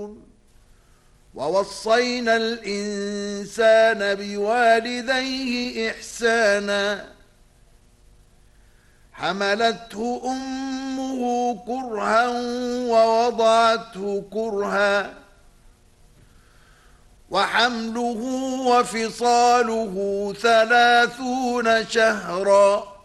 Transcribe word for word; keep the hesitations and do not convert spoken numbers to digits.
ووصينا الإنسان بوالديه إحسانا حملته أمه كرها ووضعته كرها وحمله وفصاله ثلاثون شهرا